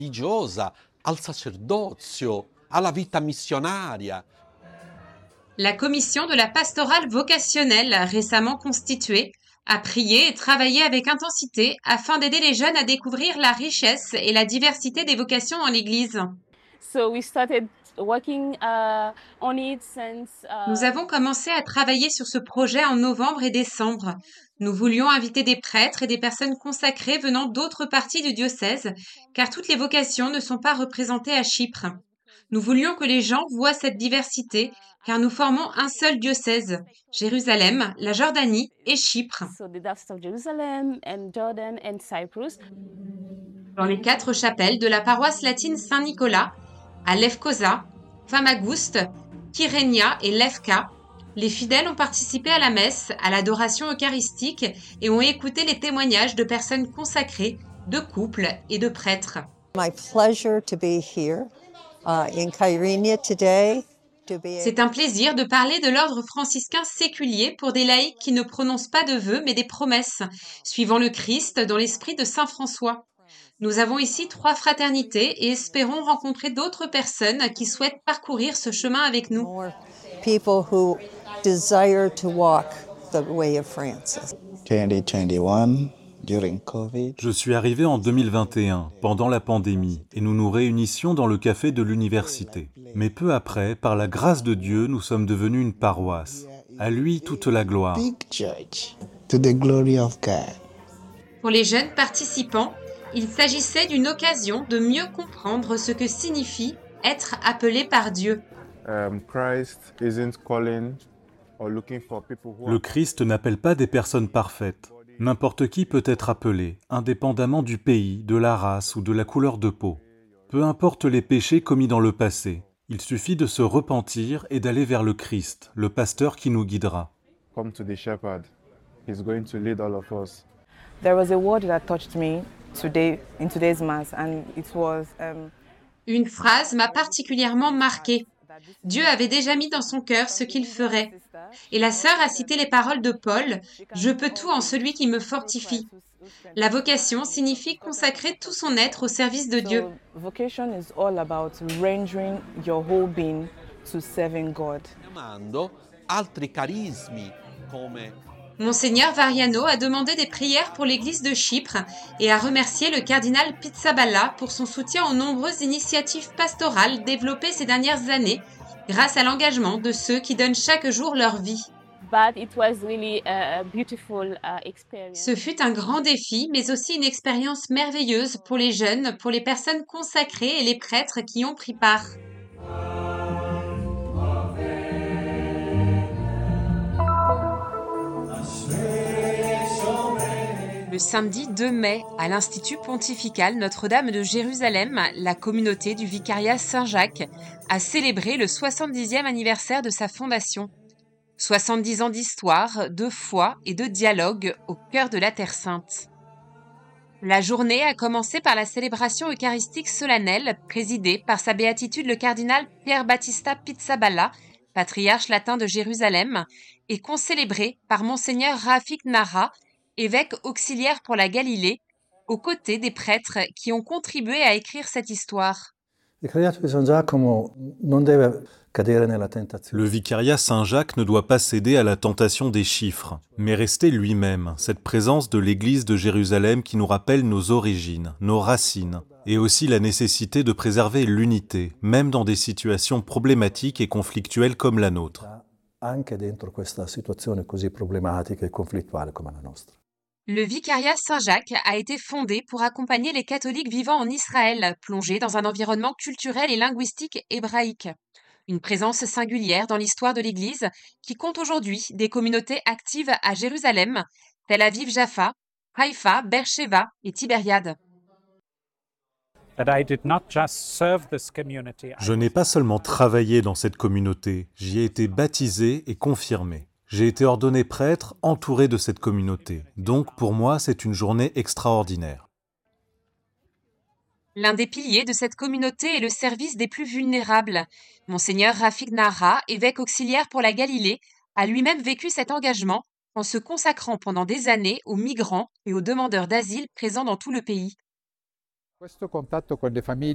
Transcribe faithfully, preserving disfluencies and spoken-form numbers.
religiosa, al sacerdozio, alla vita missionaria. La commission de la pastorale vocationnelle, récemment constituée, a prié et travaillé avec intensité afin d'aider les jeunes à découvrir la richesse et la diversité des vocations dans l'Église. So we started working uh, on it since. Nous avons commencé à travailler sur ce projet en novembre et décembre. Nous voulions inviter des prêtres et des personnes consacrées venant d'autres parties du diocèse, car toutes les vocations ne sont pas représentées à Chypre. Nous voulions que les gens voient cette diversité, car nous formons un seul diocèse, Jérusalem, la Jordanie et Chypre. So the diocese of Jerusalem and Jordan and Cyprus. Dans les quatre chapelles de la paroisse latine Saint-Nicolas, à Lefkosa, Famagouste, Kyrenia et Lefka, les fidèles ont participé à la messe, à l'adoration eucharistique et ont écouté les témoignages de personnes consacrées, de couples et de prêtres. My pleasure to be here uh, in Kyrenia today. C'est un plaisir de parler de l'ordre franciscain séculier pour des laïcs qui ne prononcent pas de vœux mais des promesses, suivant le Christ dans l'esprit de saint François. Nous avons ici trois fraternités et espérons rencontrer d'autres personnes qui souhaitent parcourir ce chemin avec nous. More people who desire to walk the way of Francis. twenty twenty-one, during COVID. Je suis arrivé en deux mille vingt et un, pendant la pandémie, et nous nous réunissions dans le café de l'université. Mais peu après, par la grâce de Dieu, nous sommes devenus une paroisse. À lui toute la gloire. Big church, to the glory of God. Pour les jeunes participants, il s'agissait d'une occasion de mieux comprendre ce que signifie être appelé par Dieu. Um, Christ isn't calling or looking for people who Le are Christ n'appelle pas des personnes parfaites. N'importe qui peut être appelé, indépendamment du pays, de la race ou de la couleur de peau. Peu importe les péchés commis dans le passé, il suffit de se repentir et d'aller vers le Christ, le pasteur qui nous guidera. come to the shepherd. He's going to lead all of us. There was a word that touched me today in today's mass, and it was um, Une phrase m'a particulièrement marquée. Dieu avait déjà mis dans son cœur ce qu'il ferait. Et la sœur a cité les paroles de Paul, « Je peux tout en celui qui me fortifie ». La vocation signifie consacrer tout son être au service de Dieu. So vocation is all about rendering your whole being to serving God. Chiamando altri carismi come Monseigneur Variano a demandé des prières pour l'église de Chypre et a remercié le cardinal Pizzaballa pour son soutien aux nombreuses initiatives pastorales développées ces dernières années grâce à l'engagement de ceux qui donnent chaque jour leur vie. But it was really a, a beautiful uh, experience. Ce fut un grand défi, mais aussi une expérience merveilleuse pour les jeunes, pour les personnes consacrées et les prêtres qui y ont pris part. Le samedi deux mai, à l'Institut pontifical Notre-Dame de Jérusalem, la communauté du vicariat Saint-Jacques a célébré le soixante-dixième anniversaire de sa fondation. soixante-dix ans d'histoire, de foi et de dialogue au cœur de la Terre Sainte. La journée a commencé par la célébration eucharistique solennelle présidée par sa béatitude le cardinal Pier Battista Pizzaballa, patriarche latin de Jérusalem, et concélébrée par Monseigneur Rafik Nahra, évêque auxiliaire pour la Galilée, aux côtés des prêtres qui ont contribué à écrire cette histoire. Le vicariat Saint-Jacques ne doit pas céder à la tentation des chiffres, mais rester lui-même, cette présence de l'Église de Jérusalem qui nous rappelle nos origines, nos racines, et aussi la nécessité de préserver l'unité, même dans des situations problématiques et conflictuelles comme la nôtre. Anche dentro questa situazione così problematica e conflittuale come la nostra. Le vicariat Saint-Jacques a été fondé pour accompagner les catholiques vivant en Israël, plongés dans un environnement culturel et linguistique hébraïque. Une présence singulière dans l'histoire de l'Église qui compte aujourd'hui des communautés actives à Jérusalem, Tel Aviv-Jaffa, Haïfa, Beersheba et Tibériade. Je n'ai pas seulement travaillé dans cette communauté, j'y ai été baptisé et confirmé. J'ai été ordonné prêtre entouré de cette communauté. Donc pour moi, c'est une journée extraordinaire. L'un des piliers de cette communauté est le service des plus vulnérables. Monseigneur Rafik Nahra, évêque auxiliaire pour la Galilée, a lui-même vécu cet engagement en se consacrant pendant des années aux migrants et aux demandeurs d'asile présents dans tout le pays. Questo contatto con le famiglie